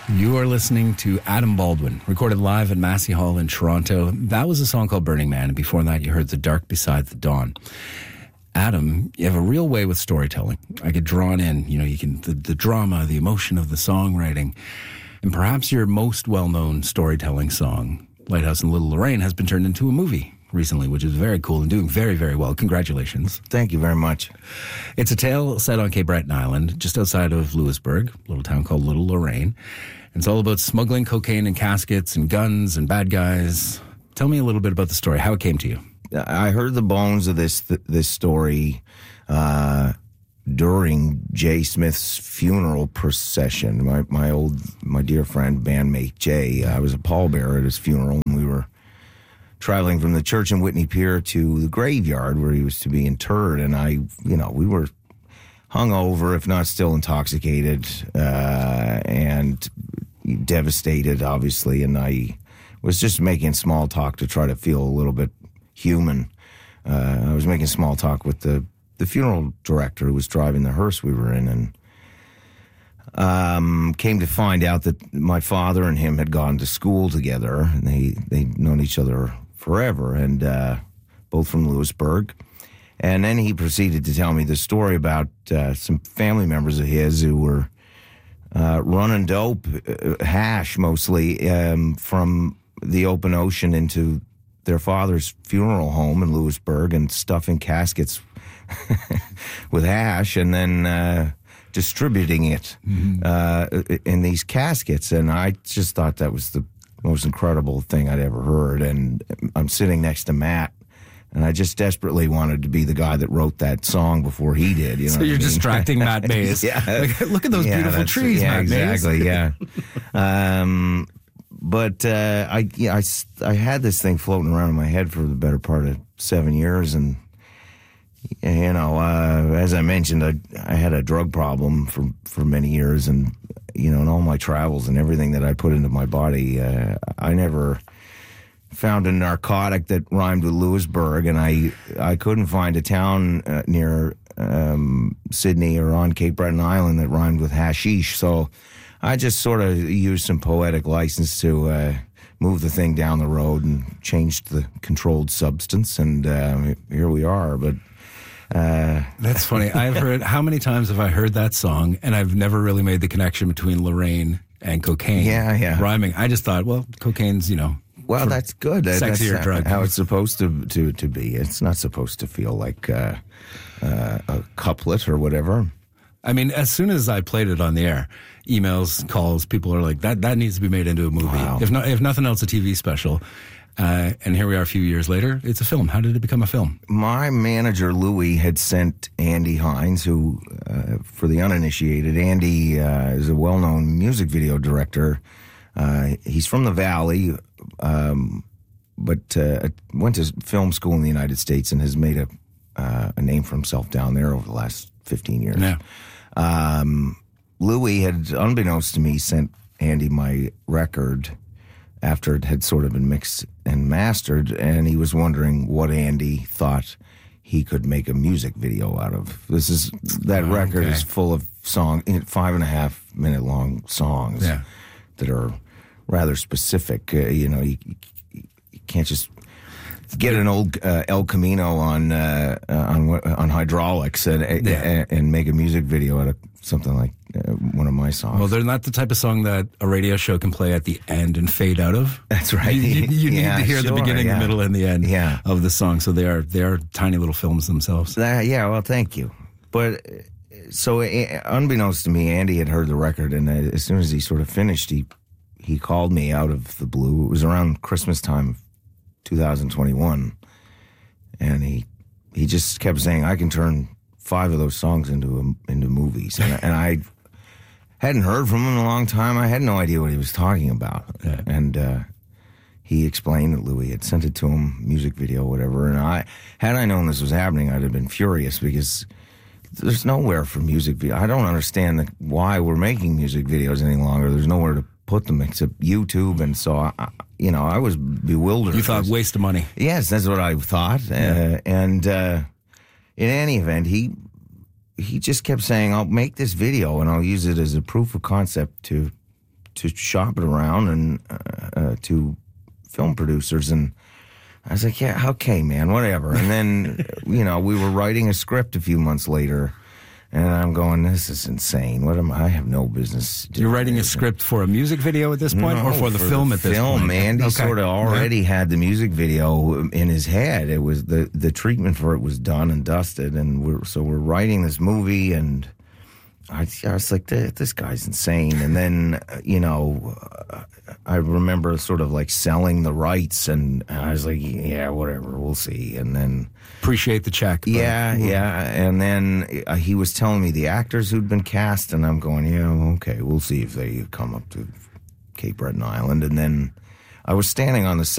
You are listening to Adam Baldwin, recorded live at Massey Hall in Toronto. That was a song called Burning Man, and before that you heard The Dark Beside the Dawn. Adam, you have a real way with storytelling. I get drawn in, you can the drama, the emotion of the songwriting. And perhaps your most well-known storytelling song, Lighthouse in Little Lorraine, has been turned into a movie recently, which is very cool and doing very, very well. Congratulations. Thank you very much. It's a tale set on Cape Breton Island, just outside of Louisbourg, a little town called Little Lorraine. It's all about smuggling cocaine and caskets and guns and bad guys. Tell me a little bit about the story, how it came to you. I heard the bones of this story during Jay Smith's funeral procession. My dear friend, bandmate Jay, I was a pallbearer at his funeral, and we were traveling from the church in Whitney Pier to the graveyard where he was to be interred. And we were hungover, if not still intoxicated, and devastated, obviously. And I was just making small talk to try to feel a little bit human. I was making small talk with the funeral director who was driving the hearse we were in, and came to find out that my father and him had gone to school together, and they'd known each other forever, and both from Louisbourg. And then he proceeded to tell me the story about some family members of his who were running dope, hash mostly, from the open ocean into their father's funeral home in Louisbourg and stuffing caskets with hash and then distributing it in these caskets. And I just thought that was the most incredible thing I'd ever heard. And I'm sitting next to Matt, and I just desperately wanted to be the guy that wrote that song before he did. So you're distracting Matt Mays. Yeah. Look at those beautiful trees, Matt exactly, Mays. Yeah. But I had this thing floating around in my head for the better part of 7 years, and as I mentioned, I had a drug problem for many years, and in all my travels and everything that I put into my body, I never found a narcotic that rhymed with Louisbourg, and I couldn't find a town near Sydney or on Cape Breton Island that rhymed with hashish. So I just sort of used some poetic license to move the thing down the road and changed the controlled substance, and here we are. But that's funny. How many times have I heard that song, and I've never really made the connection between Lorraine and cocaine. Yeah. Rhyming. I just thought, well, cocaine's, well, that's good. Sexier That's drug. how it's supposed to be. It's not supposed to feel like a couplet or whatever. I mean, as soon as I played it on the air, emails, calls, people are like, that needs to be made into a movie. Wow. If nothing else, a TV special. And here we are a few years later. It's a film. How did it become a film? My manager, Louis, had sent Andy Hines, who, for the uninitiated, Andy is a well-known music video director. He's from the Valley, but went to film school in the United States and has made a name for himself down there over the last 15 years. Yeah. Louis had, unbeknownst to me, sent Andy my record after it had sort of been mixed and mastered, and he was wondering what Andy thought he could make a music video out of. That record is full of 5.5 minute long songs that are rather specific. You can't just get an old El Camino on hydraulics and make a music video out of something like one of my songs. Well, they're not the type of song that a radio show can play at the end and fade out of. That's right. You need to hear the beginning, the middle, and the end of the song. So they are tiny little films themselves. Well, thank you. But so unbeknownst to me, Andy had heard the record, and as soon as he sort of finished, he called me out of the blue. It was around Christmas time, 2021, and he just kept saying, I can turn 5 of those songs into movies, and I hadn't heard from him in a long time. I had no idea what he was talking about, and he explained that Louis had sent it to him, music video, whatever. And had I known this was happening, I'd have been furious, because there's nowhere for music video. I don't understand why we're making music videos any longer. There's nowhere to put them except YouTube, and so I was bewildered. You thought waste of money? Yes, that's what I thought. And in any event, he just kept saying, "I'll make this video and I'll use it as a proof of concept to shop it around and to film producers. And I was like, yeah, okay, man, whatever. And then, we were writing a script a few months later, and I'm going, this is insane. I have no business doing You're writing this. a script for a music video at this point, or for the film at this film, point? Andy Okay. sort of already had the music video in his head. It was the treatment for it was done and dusted, and we're writing this movie, and I was like, this guy's insane. And then, I remember sort of like selling the rights, and I was like, yeah, whatever, we'll see. And then Appreciate the check. But, yeah. And then he was telling me the actors who'd been cast, and I'm going, yeah, okay, we'll see if they come up to Cape Breton Island. And then I was standing on the set